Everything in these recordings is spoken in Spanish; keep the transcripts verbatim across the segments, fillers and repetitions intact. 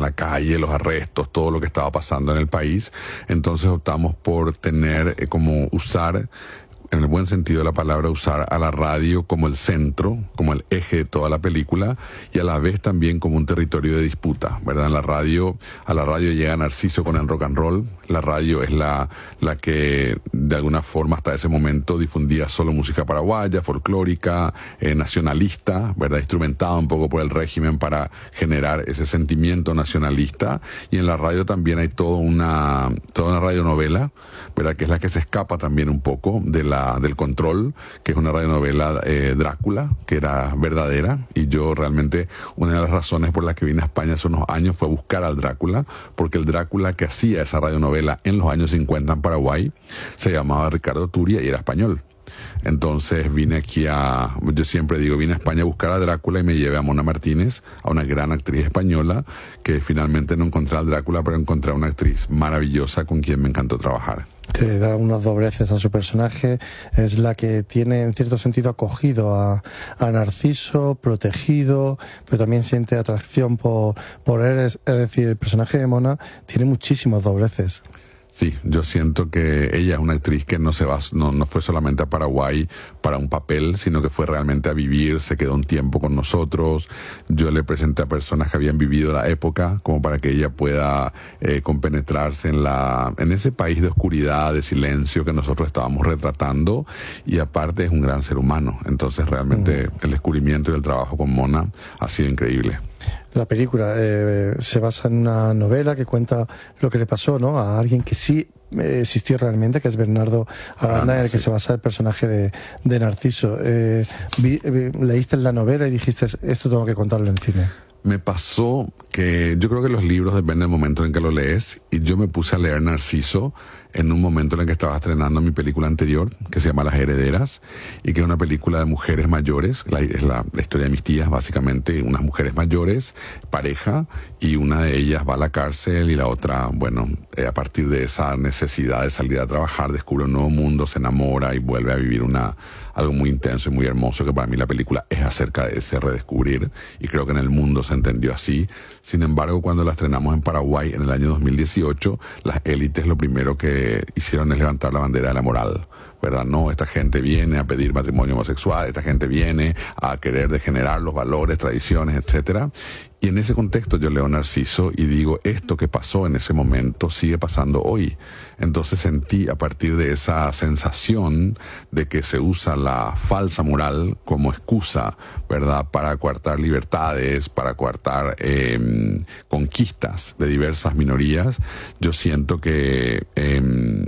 la calle, los arrestos, todo lo que estaba pasando en el país. Entonces optamos por tener, eh, como usar, en el buen sentido de la palabra, usar a la radio como el centro, como el eje de toda la película, y a la vez también como un territorio de disputa, ¿verdad? En la radio, a la radio llega Narciso con el rock and roll. La radio es la, la que de alguna forma hasta ese momento difundía solo música paraguaya, folclórica, eh, nacionalista, ¿verdad? Instrumentada un poco por el régimen para generar ese sentimiento nacionalista. Y en la radio también hay toda una, toda una radionovela, ¿verdad? Que es la que se escapa también un poco de la, del control, que es una radionovela eh, Drácula, que era verdadera. Y yo realmente, una de las razones por las que vine a España hace unos años fue buscar al Drácula, porque el Drácula que hacía esa radionovela en los años cincuenta en Paraguay se llamaba Ricardo Turia y era español. Entonces vine aquí a, yo siempre digo, vine a España a buscar a Drácula y me llevé a Mona Martínez, a una gran actriz española, que finalmente no encontré a Drácula, pero encontré a una actriz maravillosa con quien me encantó trabajar. Que da unas dobleces a su personaje, es la que tiene en cierto sentido acogido a, a Narciso, protegido, pero también siente atracción por, por él, es, es decir, el personaje de Mona tiene muchísimas dobleces. Sí, yo siento que ella es una actriz que no se va, no, no fue solamente a Paraguay para un papel, sino que fue realmente a vivir, se quedó un tiempo con nosotros. Yo le presenté a personas que habían vivido la época, como para que ella pueda eh, compenetrarse en la, en ese país de oscuridad, de silencio que nosotros estábamos retratando, y aparte es un gran ser humano. Entonces realmente mm. el descubrimiento y el trabajo con Mona ha sido increíble. La película eh, se basa en una novela que cuenta lo que le pasó, ¿no?, a alguien que sí eh, existió realmente, que es Bernardo Aranda, ah, en el sí. que se basa el personaje de, de Narciso. Eh, vi, vi, leíste la novela y dijiste, esto tengo que contarlo en cine. Me pasó que yo creo que los libros dependen del momento en que lo lees, y yo me puse a leer Narciso en un momento en el que estaba estrenando mi película anterior, que se llama Las Herederas, y que es una película de mujeres mayores, la, es la, la historia de mis tías, básicamente, unas mujeres mayores, pareja, y una de ellas va a la cárcel y la otra, bueno, eh, a partir de esa necesidad de salir a trabajar, descubre un nuevo mundo, se enamora y vuelve a vivir una algo muy intenso y muy hermoso, que para mí la película es acerca de ese redescubrir, y creo que en el mundo se entendió así. Sin embargo, cuando la estrenamos en Paraguay en el año dos mil dieciocho, las élites lo primero que hicieron es levantar la bandera de la moral, ¿verdad? No, esta gente viene a pedir matrimonio homosexual, esta gente viene a querer degenerar los valores, tradiciones, etcétera. Y en ese contexto yo leo Narciso y digo, esto que pasó en ese momento sigue pasando hoy. Entonces sentí, a partir de esa sensación de que se usa la falsa moral como excusa, ¿verdad?, para coartar libertades, para coartar eh, conquistas de diversas minorías, yo siento que eh,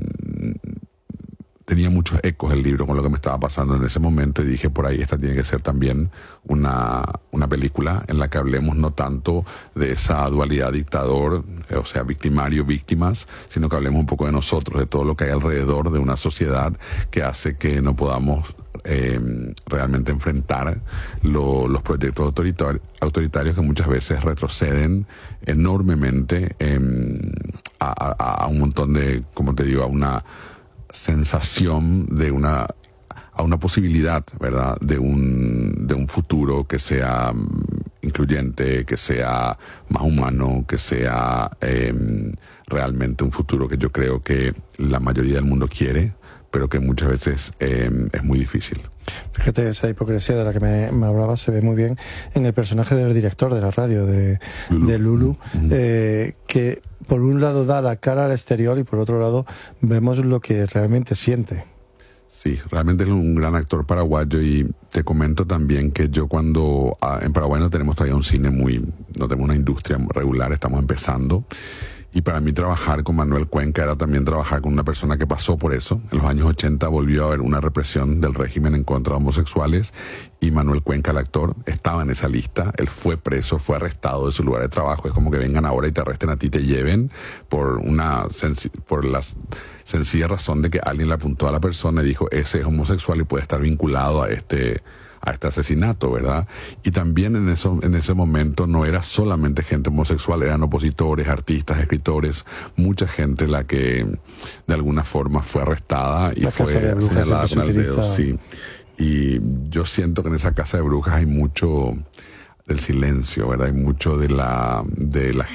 tenía muchos ecos el libro con lo que me estaba pasando en ese momento, y dije, por ahí esta tiene que ser también una, una película en la que hablemos no tanto de esa dualidad dictador, o sea, victimario, víctimas, sino que hablemos un poco de nosotros, de todo lo que hay alrededor de una sociedad que hace que no podamos eh, realmente enfrentar lo, los proyectos autoritarios, autoritarios que muchas veces retroceden enormemente eh, a, a, a un montón de, como te digo, a una sensación de una a una posibilidad, ¿verdad?, de un de un futuro que sea incluyente, que sea más humano, que sea eh, realmente un futuro que yo creo que la mayoría del mundo quiere, pero que muchas veces eh, es muy difícil. Fíjate, esa hipocresía de la que me, me hablabas se ve muy bien en el personaje del director de la radio, de Lulu, de Lulu mm-hmm. eh, que por un lado da la cara al exterior y por otro lado vemos lo que realmente siente. Sí, realmente es un gran actor paraguayo, y te comento también que yo cuando ah, en Paraguay no tenemos todavía un cine muy, no tenemos una industria regular, estamos empezando. Y para mí trabajar con Manuel Cuenca era también trabajar con una persona que pasó por eso. En los años ochenta volvió a haber una represión del régimen en contra de homosexuales, y Manuel Cuenca, el actor, estaba en esa lista. Él fue preso, fue arrestado de su lugar de trabajo. Es como que vengan ahora y te arresten a ti, te lleven por una por la sencilla razón de que alguien le apuntó a la persona y dijo, ese es homosexual y puede estar vinculado a este a este asesinato, ¿verdad? Y también en eso, en ese momento no era solamente gente homosexual, eran opositores, artistas, escritores, mucha gente la que de alguna forma fue arrestada y la fue señalada con el dedo, sí. Y yo siento que en esa casa de brujas hay mucho del silencio, ¿verdad? Hay mucho de la de la